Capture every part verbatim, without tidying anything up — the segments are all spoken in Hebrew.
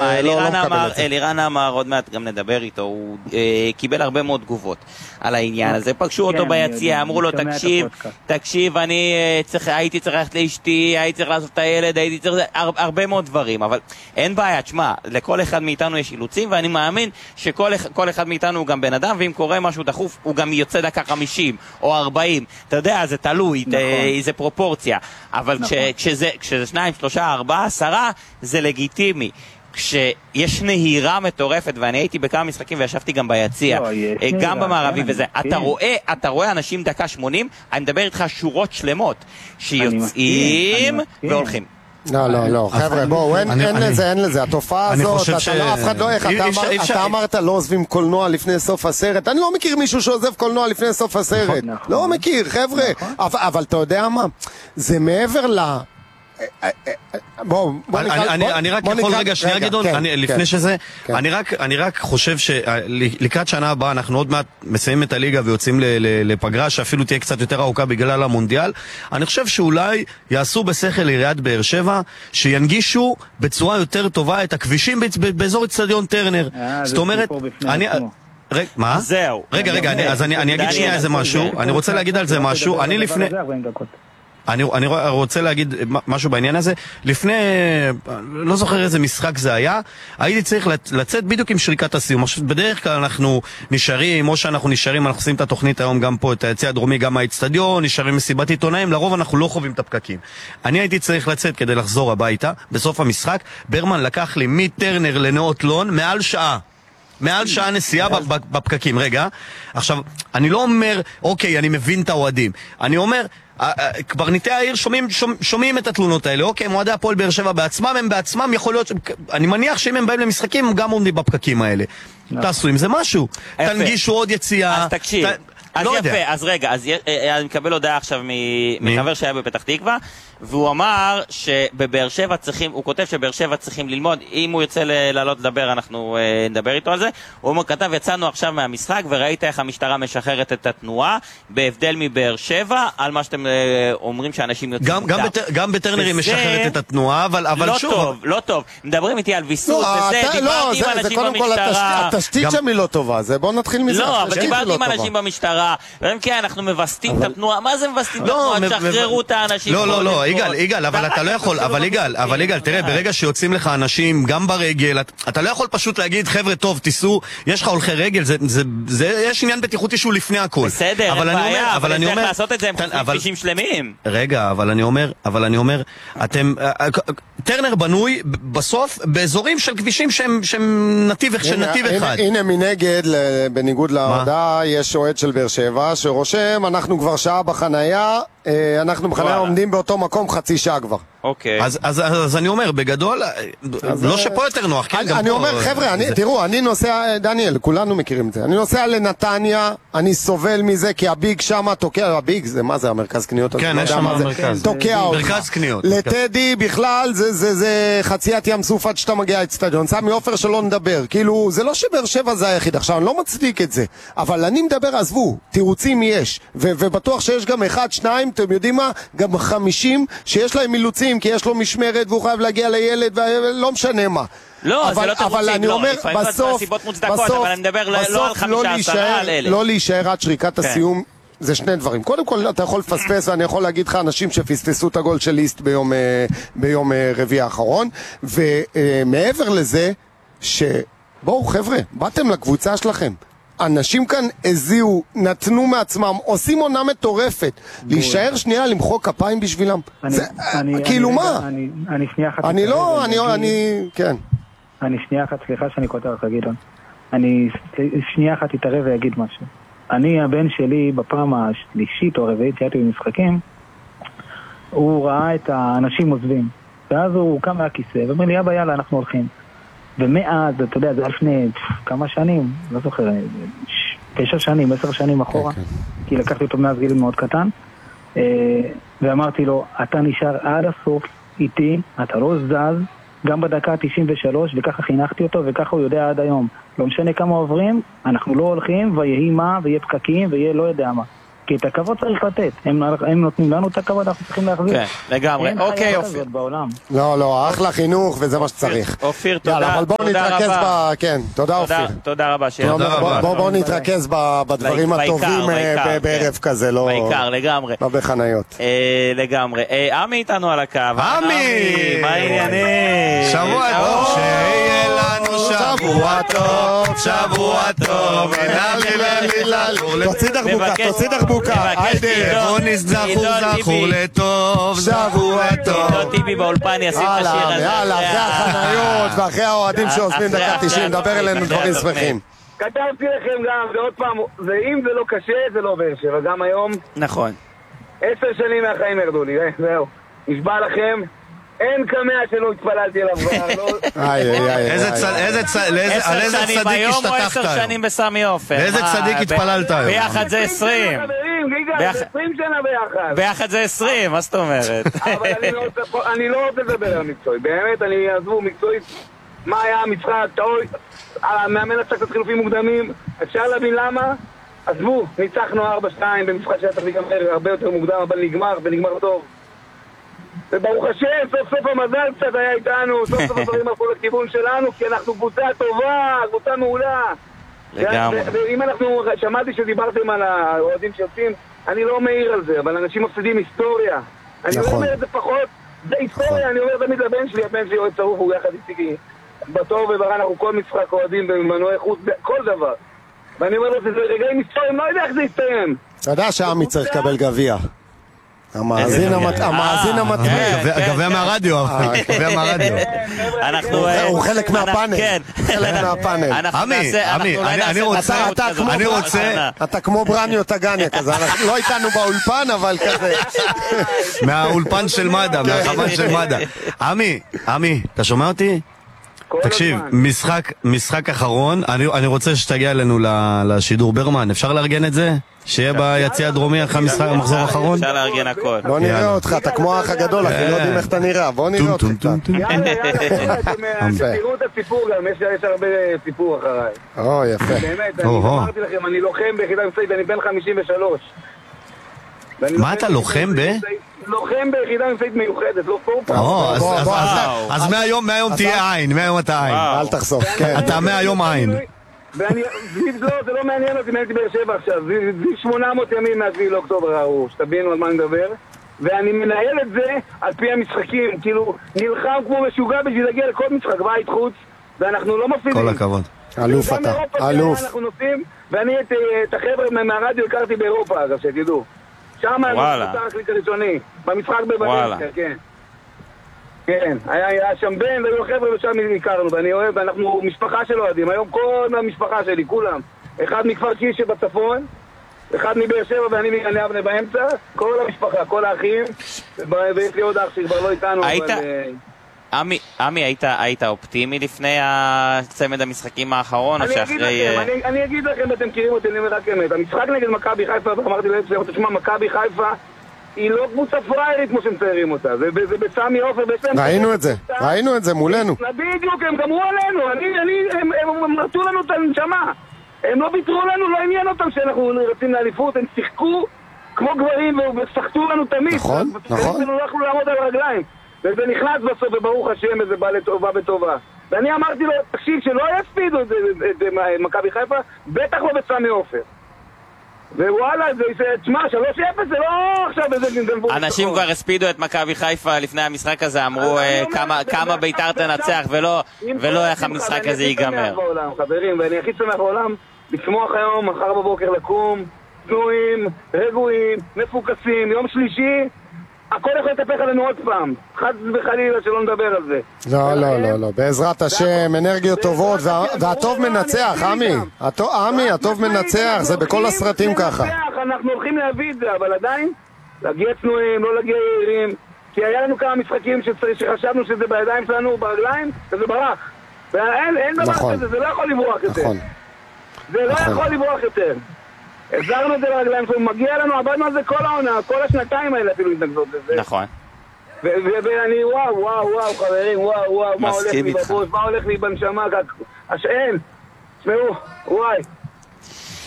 לא אלירן מקבל אמר, את זה. אלירן אמר, עוד מעט גם נדבר איתו, הוא אה, קיבל הרבה מאוד תגובות על העניין הזה, פגשו אותו ביציע, אמרו לו, תקשיב, תקשיב, אני אה, צריך, הייתי צריך ללכת לאשתי, הייתי צריך לעשות את הילד, הייתי צריך, הר, הרבה מאוד דברים, אבל אין בעיה, תשמע, לכל אחד מאיתנו יש אילוצים, ואני מאמין שכל כל אחד מאיתנו הוא גם בן אדם, ואם קורה משהו דחוף, הוא גם יוצא דקה חמישים או ארבעים, אתה יודע, זה תלוי, נכון. אה, זה פרופורציה, אבל נכון. כש, כשזה, כשזה שניים, שלושה, ארבעה, עשרה, זה לגיטימי. כשיש נהירה מטורפת, ואני הייתי בכמה משחקים וישבתי גם ביציע, גם במערבי וזה, אתה רואה, אתה רואה אנשים דקה שמונים, אני מדבר איתך שורות שלמות, שיוצאים והולכים. לא, לא, לא, חבר'ה, בואו, אין לזה, אין לזה, התופעה הזאת, אף אחד לא, איך אתה אמרת, לא עוזבים קולנוע לפני סוף הסרט, אני לא מכיר מישהו שעוזב קולנוע לפני סוף הסרט, לא מכיר, חבר'ה, אבל אתה יודע מה, זה מעבר ל... בואו, בוא נקרא... אני רק יכול רגע שנייה גדעון, לפני שזה, אני רק חושב שלקראת שנה הבאה אנחנו עוד מעט מסיימים את הליגה ויוצאים לפגרה שאפילו תהיה קצת יותר ארוכה בגלל המונדיאל. אני חושב שאולי יעשו בשכל עיריית באר שבע שינגישו בצורה יותר טובה את הכבישים באזור אצטדיון טרנר. זאת אומרת, אני... רגע, מה? זהו. רגע, רגע, אז אני אגיד שנייה איזה משהו, אני רוצה להגיד על זה משהו, אני לפני... אני, אני רוצה להגיד משהו בעניין הזה. לפני, לא זוכר איזה משחק זה היה, הייתי צריך לצאת בדיוק עם שריקת הסיום. בדרך כלל אנחנו נשארים, או שאנחנו נשארים, אנחנו עושים את התוכנית היום גם פה, את היציע הדרומי, גם האצטדיון, נשארים מסיבת עיתונאים, לרוב אנחנו לא חווים את הפקקים. אני הייתי צריך לצאת כדי לחזור הביתה, בסוף המשחק, ברמן לקח לי מטרנר לנאות לון, מעל שעה. מעל שעה נסיעה בפקקים. רגע, עכשיו, אני לא אומר, אוקיי, אני מבין את האוהדים. אני אומר, קברניטי העיר שומעים, שומעים את התלונות האלה. אוקיי, מועדי הפועל באר שבע בעצמם, הם בעצמם יכול להיות, אני מניח שאם הם באים למשחקים, הם גם עומדים בפקקים האלה. תעשו עם זה משהו. תנגישו עוד יציאה. אז תקשיב. אז יפה, אז רגע, אז אני מקבל הודעה עכשיו מחבר שהיה בפתח תקווה, והוא אמר שבבאר שבע צריכים, הוא כותב שבאר שבע צריכים ללמוד, אם הוא יוצא לעלות לדבר אנחנו נדבר איתו על זה. הוא אומר, כתב, יצאנו עכשיו מהמשחק וראית איך המשטרה משחררת את התנועה, בהבדל מבאר שבע, על מה שאתם אומרים שאנשים יוצאים מותר. גם בטרנר היא משחררת את התנועה, אבל שוב... לא טוב, לא טוב. מדברים איתי על ויסות וזה, דיברתי עם אנשים במשטרה. התשתית שם היא לא טובה, בוא נתחיל מזה. לא, אבל דיברתי עם אנשים במשטרה, והם כן, אנחנו מבסטים את התנועה. מה זה מבסטים את התנועה? תשחררו את האנשים. לא, לא, לא, יגאל, יגאל, אבל אתה לא יכול, אבל יגאל, אבל יגאל, תראה, ברגע שיוצאים לך אנשים, גם ברגל, אתה לא יכול פשוט להגיד, חבר'ה, טוב, תיסעו, יש לך הולכי רגל, זה, יש עניין בטיחותי שהוא לפני הכל. בסדר, אין בעיה, אבל אני אומר, לעשות את זה, הם חופים כבישים שלמים. רגע, אבל אני אומר, אבל אני אומר, אתם, טרנר בנוי בסוף באזורים של כבישים שהם נתיב אחד. הנה מנגד, בניגוד להודעה, יש אוהד של באר שבע שרושם, אנחנו כבר שעה בחנייה, אנחנו בחנייה עומדים באותו מקום חצי שעה כבר. אוקיי. אז, אז, אז אני אומר, בגדול, לא שפה יותר נוח, כן? אני אומר, חבר'ה, תראו, אני נוסע, דניאל, כולנו מכירים את זה, אני נוסע לנתניה, אני סובל מזה, כי הביג שם תוקע, הביג זה, מה זה, המרכז קניות? כן, יש שם המרכז. תוקע אותך. מרכז קניות. לטדי בכלל, זה חציית ים סוף עד שאתה מגיע לאצטדיון. סמי עופר שלא נדבר. כאילו, זה לא שבאר שבע זה היחיד. עכשיו, אני לא מצדיק את זה. אבל אני מדבר, עזבו, תירוצים יש. ובטוח שיש גם אחד, שניים, אתם יודעים מה? גם חמישים, שיש להם אילוצים, כי יש לו משמרת והוא חייב להגיע לילד, ולא משנה מה. לא, זה לא תירוצים, לא. לפעמים זה סיבות מוצדקות, אבל אני מדבר לא על חמישה עשרה, על אלה. לא להישאר עד שריקת הסיום. זה שני דברים. קודם כל, אתה יכול לפספס, ואני יכול להגיד לך אנשים שפספסו את הגול של ליסט ביום, ביום רביעי האחרון, ומעבר לזה, שבואו חבר'ה, באתם לקבוצה שלכם. אנשים כאן הזיעו, נתנו מעצמם, עושים עונה מטורפת. להישאר שנייה, למחוא כפיים בשבילם. כאילו מה? אני שנייה אחת... אני לא, אני, כן. אני שנייה אחת, סליחה שאני קוטע לך, גדעון. אני שנייה אחת אתערב ויגיד משהו. אני, הבן שלי, בפעם השלישית או הרביעית שהייתי במשחקים, הוא ראה את האנשים עוזבים. ואז הוא קם מהכיסא, ואומר לי, אבא, יאללה, אנחנו הולכים. ומאז, אתה יודע, זה היה לפני כמה שנים, לא זוכר, תשע שנים, עשר שנים אחורה, כי לקחתי אותו מאז גיל מאוד קטן, ואמרתי לו, אתה נשאר עד הסוף איתי, אתה לא זז, גם בדקה ה-תשעים ושלוש, וככה חינכתי אותו, וככה הוא יודע עד היום. לא משנה כמה עוברים, אנחנו לא הולכים, ויהי מה, ויהיה פקקים, ויהיה לא יודע מה. כי את הכבוד צריך לתת. הם, הם נותנים לנו את הכבוד, אנחנו צריכים להחזיר. כן, לגמרי. אוקיי, אופיר. לא, לא, אחלה חינוך, וזה מה שצריך. אופיר, תודה. אבל בואו נתרכז ב... כן, תודה אופיר. תודה רבה. בואו נתרכז בדברים הטובים בערב כזה, לא... בעיקר, לגמרי. לא בחניות. לגמרי. עמי איתנו על הקו. עמי! מה העניינים? שבוע טוב, שיהיה לנו שבוע טוב, שבוע טוב, תוציא דרבוקה, תוציא דרבוקה, היידה, בוא נזכור זכור לטוב, שבוע טוב. עידו טיבי באולפן ישים את השיר הזה. יאללה, אחרי החניות ואחרי האוהדים שעוזבים דקה תשעים, דבר אלינו דברים שמחים. כתבתי לכם גם, ועוד פעם, ואם זה לא קשה, זה לא באר שבע, גם היום. נכון. עשר שנים מהחיים ירדו לי, זהו. נשבע לכם. אין קמע שלא התפללתי אליו כבר, איזה צדיק השתתפת היום? עשר שנים בסמי עופר. איזה צדיק התפללת היום? ביחד זה עשרים. עשרים שנה ביחד. ביחד זה עשרים, מה זאת אומרת? אבל אני לא רוצה לדבר על מקצועי, באמת, אני אעזבו מקצועית. מה היה המשחק, טעוי, המאמן עשה קצת חילופים מוקדמים, אפשר להבין למה? עזבו, ניצחנו ארבע שתיים במשחק שהיה צריך להיגמר הרבה יותר מוקדם, אבל נגמר, ונגמר טוב. וברוך השם, סוף סוף המזל קצת היה איתנו, סוף סוף הדברים הלכו לכיוון שלנו, כי אנחנו קבוצה טובה, קבוצה מעולה. לגמרי. ואם אנחנו, שמעתי שדיברתם על האוהדים שיוצאים, אני לא מעיר על זה, אבל אנשים מפסידים היסטוריה. אני לא אומר את זה פחות, זה היסטוריה, אני אומר תמיד לבן שלי, הבן שלי אוהד צרוף, הוא יחד איתי בטוב וברע, אנחנו כל משחק אוהדים במנועי חוץ, כל דבר. ואני אומר לו, זה רגעים היסטוריים, לא יודע איך זה יסתיים. אתה יודע שעמי צריך לקבל גביע. המאזין המתמיד. גביע מהרדיו. גביע מהרדיו. הוא חלק מהפאנל. חלק מהפאנל. עמי, עמי, אני רוצה, אני רוצה. אתה כמו ברניו טגניה כזה. לא איתנו באולפן, אבל כזה. מהאולפן של מד"א, מהחב"ד של מד"א. עמי, עמי, אתה שומע אותי? תקשיב, משחק, משחק אחרון, אני, אני רוצה שתגיע אלינו לשידור ברמן, אפשר לארגן את זה? שיהיה ביציע הדרומי אחרי המשחק המחזור האחרון? אפשר לארגן הכל. בוא נראה אותך, אתה כמו האח הגדול, אנחנו לא יודעים איך אתה נראה, בוא נראה אותך קצת. יאללה, יאללה, תראו את הסיפור גם, יש הרבה סיפור אחריי. או, יפה. באמת, אני אמרתי לכם, אני לוחם ביחידה מבצעית, אני בן חמישים ושלוש. מה אתה לוחם ב? לוחם ביחידה מבצעית מיוחדת, לא פורפה. אז מהיום, מהיום תהיה עין, מהיום אתה עין. אל תחסוך, כן. אתה מהיום עין. ואני, לא, זה לא מעניין אותי, מעניין אותי באר שבע עכשיו, זה שמונה מאות ימים מהשביעי לאוקטובר ההוא, שתבינו על מה אני מדבר, ואני מנהל את זה על פי המשחקים, כאילו, נלחם כמו משוגע בשביל להגיע לכל משחק, בית חוץ, ואנחנו לא מפסידים. כל הכבוד. אלוף אתה, אלוף. אנחנו נוסעים, ואני את, את החבר'ה מהרדיו הכרתי באירופה, אגב, שתדעו. שם אני נוסע הקליק הראשוני, במשחק בוולנסיה, כן. כן, היה, היה שם בן והיו חבר'ה ושם הכרנו, ואני אוהב, ואנחנו משפחה של אוהדים, היום כל המשפחה שלי, כולם. אחד מכפר קיש שבצפון, אחד מבאר שבע ואני מגני אבנה באמצע, כל המשפחה, כל האחים, ויש לי עוד אח שכבר לא איתנו, היית, אבל... עמי, עמי, היית, היית אופטימי לפני הצמד המשחקים האחרון, או שאחרי... לכם, אני, אני אגיד לכם, אתם מכירים אותי, אני אומר רק אמת, המשחק נגד מכבי חיפה, ואמרתי להם, תשמע, מכבי חיפה, היא לא קבוצה פריירית כמו שמציירים אותה, זה בסמי עופר, ראינו את זה, ראינו את זה מולנו. בדיוק, הם גמרו עלינו, הם רצו לנו את הנשמה, הם לא ביטרו לנו, לא עניין אותם שאנחנו רצים לאליפות, הם שיחקו כמו גברים ושחטו לנו תמיד. נכון, נכון. לא יכלו לעמוד על הרגליים, וזה נכנס בסוף, וברוך השם, וזה בא לטובה בטובה. ואני אמרתי לו, תקשיב, שלא יספידו את מכבי חיפה, בטח לא בסמי עופר. ווואלה, זה, תשמע, שלוש אפס זה לא עכשיו איזה גנבו. אנשים כבר הספידו את מכבי חיפה לפני המשחק הזה, אמרו כמה בית"ר תנצח ולא איך המשחק הזה ייגמר. חברים, ואני הכי שמח בעולם לצמוח היום, מחר בבוקר לקום, תנועים, רגועים, מפוקסים, יום שלישי, הכל יכול להתהפך עלינו עוד פעם, חד וחלילה שלא נדבר על זה. לא, לא, לא, לא, בעזרת השם, אנרגיות טובות, והטוב מנצח, עמי, עמי, הטוב מנצח, זה בכל הסרטים ככה. אנחנו הולכים להביא את זה, אבל עדיין, להגיע צנועים, לא להגיע יעירים, כי היה לנו כמה משחקים שחשבנו שזה בידיים שלנו, ברגליים, וזה ברח. ואין דבר כזה, זה לא יכול לברוח יותר. זה לא יכול לברוח יותר. החזרנו את זה לרגליים, מגיע לנו, עבדנו על זה כל העונה, כל השנתיים האלה אפילו מתנגדות לזה. נכון. ואני וואו, וואו, וואו, חברים, וואו, וואו, מה הולך לי בבוס, מה הולך לי בנשמה, אין, תשמעו, וואי.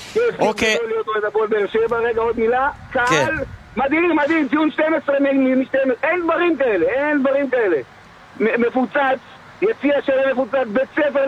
אוקיי. רגע, עוד מילה. קהל, מדהים, מדהים, ציון שתים עשרה מ-שתים עשרה. אין דברים כאלה, אין דברים כאלה. מפוצץ, יציע של מפוצץ, בית ספר